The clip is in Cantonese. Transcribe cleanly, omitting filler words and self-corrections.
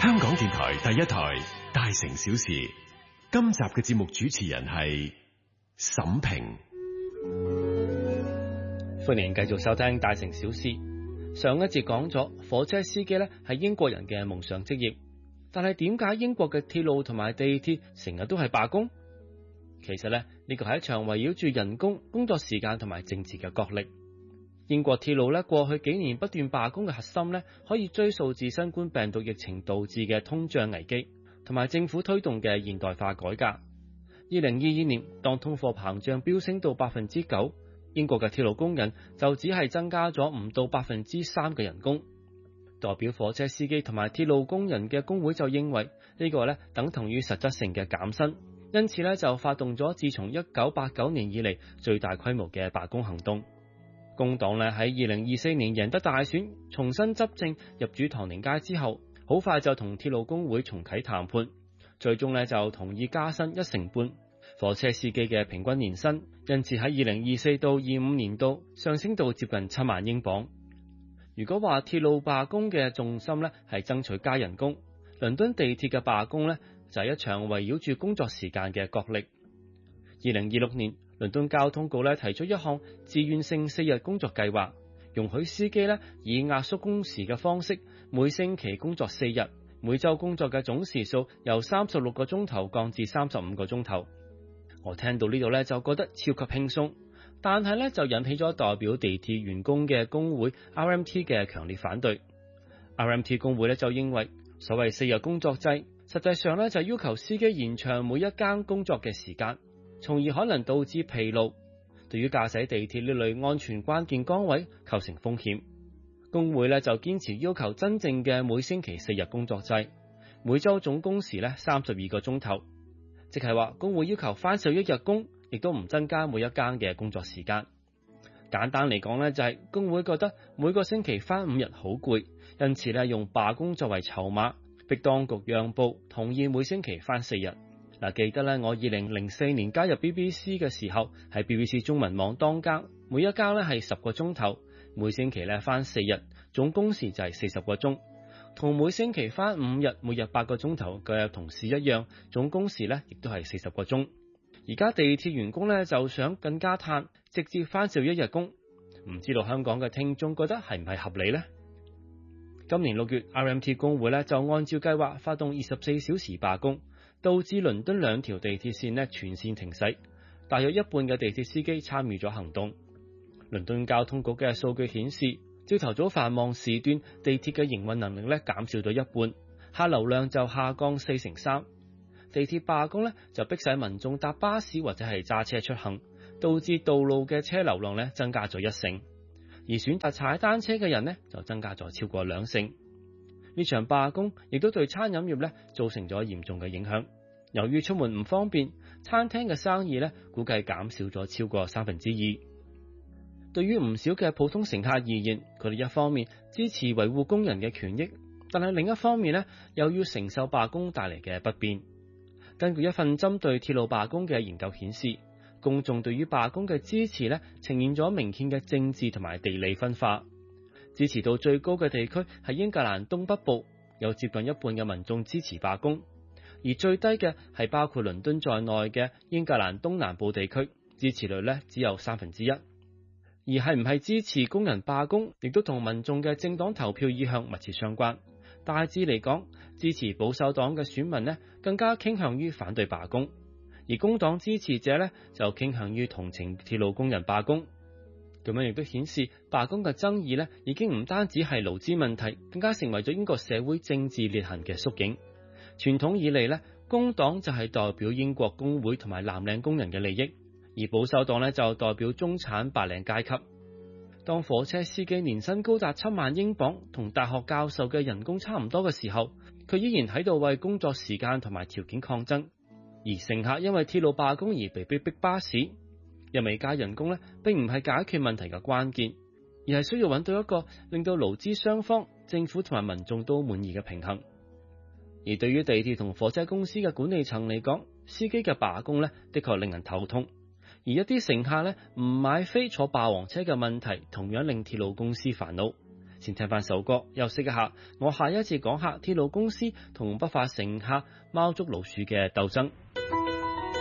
香港電台第一台《大城小事》，今集嘅節目主持人係沈平。 歡迎繼續收聽《大城小事》。上一節講咗火車司機咧係英國人嘅夢想職業，但係點解英國嘅鐵路同埋地鐵成日都係罷工？其實咧呢個係一場圍繞住人工、工作時間同埋政治嘅角力。英國鐵路咧過去幾年不斷罷工嘅核心咧，可以追溯至新冠病毒疫情導致嘅通脹危機，同埋政府推動嘅現代化改革。2022年，當通貨膨脹飆升到 9%， 英國嘅鐵路工人就只係增加咗唔到 3% 嘅人工。代表火車司機同埋鐵路工人嘅工會就認為呢個咧等同於實質性嘅減薪，因此咧就發動咗自從1989年以嚟最大規模嘅罷工行動。工黨咧喺2024年贏得大選，重新執政入主唐寧街之後，好快就同鐵路工會重啟談判，最終咧就同意加薪1成半。火車司機嘅平均年薪因此喺2024到25年度上升到接近7萬英鎊。如果話鐵路罷工嘅重心咧係爭取加人工，倫敦地鐵嘅罷工咧就係一場圍繞住工作時間嘅角力。2026年，倫敦交通局咧提出一項自願性4日工作計劃，容許司機咧以壓縮工時嘅方式，每星期工作4日，每週工作嘅總時數由36個鐘頭降至35個鐘頭。我聽到呢度咧就覺得超級輕鬆，但係咧就引起咗代表地鐵員工嘅工會 RMT 嘅強烈反對。RMT 工會咧就認為，所謂4日工作制，實際上咧就要求司機延長每一更工作嘅時間，從而可能導致疲勞，對於駕駛地鐵呢類安全關鍵崗位構成風險。工會咧就堅持要求真正嘅每星期4日工作制，每週總工時咧32個鐘頭，即係話工會要求翻少1日工，亦都唔增加每一更嘅工作時間。簡單嚟講咧，就係工會覺得每個星期翻5日好攰，因此咧用罷工作為籌碼，逼當局讓步，同意每星期翻4日。嗱，記得咧，我2004年加入 BBC 嘅時候，喺 BBC 中文網當更，每一更咧係10個鐘頭，每星期咧翻4日，總工時就係40個鐘，同每星期翻5日，每日8個鐘頭嘅同事一樣，總工時咧亦都係40個鐘。而家地鐵員工咧就想更加嘆，直接翻少1日工，唔知道香港嘅聽眾覺得係唔係合理呢？今年6月 ，RMT 工會咧就按照計劃發動24小時罷工，導致倫敦2條地鐵線呢全線停駛，大約一半嘅地鐵司機參與咗行動。倫敦交通局嘅數據顯示，朝頭早繁忙時段地鐵嘅營運能力咧減少咗一半，客流量就下降43%。地鐵罷工咧就迫使民眾搭巴士或者係揸車出行，導致道路嘅車流量咧增加咗1成，而選擇踩單車嘅人呢就增加咗超過2成。呢場罷工亦都對餐飲業咧造成咗嚴重嘅影響。由於出門唔方便，餐廳嘅生意咧估計減少咗超過2%。對於唔少嘅普通乘客而言，佢哋一方面支持維護工人嘅權益，但係另一方面咧又要承受罷工帶嚟嘅不便。根據一份針對鐵路罷工嘅研究顯示，公眾對於罷工嘅支持咧呈現咗明顯嘅政治同埋地理分化。支持度最高嘅地區係英格蘭東北部，有接近一半嘅民眾支持罷工，而最低嘅係包括倫敦在內嘅英格蘭東南部地區，支持率咧只有1%。而係唔係支持工人罷工，亦都同民眾嘅政黨投票意向密切相關。大致嚟講，支持保守黨嘅選民呢更加傾向於反對罷工，而工黨支持者呢就傾向於同情鐵路工人罷工。咁樣亦都顯示罷工嘅爭議呢已經唔單止係勞資問題，更加成為咗英國社會政治裂痕嘅縮影。傳統以嚟呢，工黨就係代表英國工會同埋藍領工人嘅利益，而保守黨呢就代表中產白領階級。當火車司機年薪高達7萬英鎊，同大學教授嘅人工差唔多嘅時候，佢依然喺度為工作時間同埋條件抗爭。而乘客因為鐵路罷工而被逼巴士，一味加人工呢並唔係解決問題嘅關鍵，而係需要揾到一個令到勞資雙方、政府同埋民眾都滿意嘅平衡。而對於地鐵同火車公司嘅管理層嚟講，司機嘅罷工呢的確令人頭痛。而一啲乘客呢唔買飛坐霸王車嘅問題，同樣令鐵路公司煩惱。 先聽翻首歌，休息一下。我下一節講下鐵路公司同不法乘客貓捉老鼠嘅鬥爭。